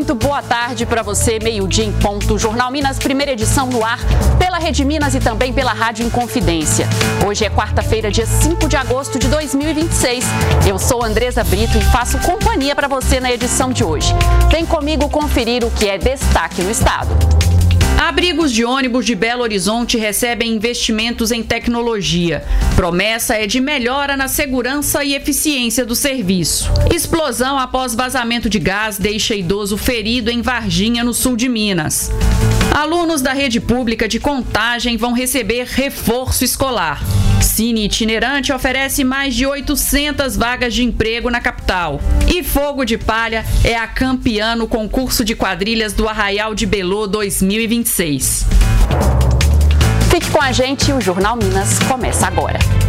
muito boa tarde para você, meio-dia em ponto. Jornal Minas, primeira edição no ar, pela Rede Minas e também pela Rádio Inconfidência. Hoje é quarta-feira, dia 5 de agosto de 2026. Eu sou Andresa Brito e faço companhia para você na edição de hoje. Vem comigo conferir o que é destaque no estado. Abrigos de ônibus de Belo Horizonte recebem investimentos em tecnologia. Promessa é de melhora na segurança e eficiência do serviço. Explosão após vazamento de gás deixa idoso ferido em Varginha, no sul de Minas. Alunos da rede pública de Contagem vão receber reforço escolar. Cine Itinerante oferece mais de 800 vagas de emprego na capital. E Fogo de Palha é a campeã no concurso de quadrilhas do Arraial de Belô 2026. Fique com a gente, o Jornal Minas começa agora.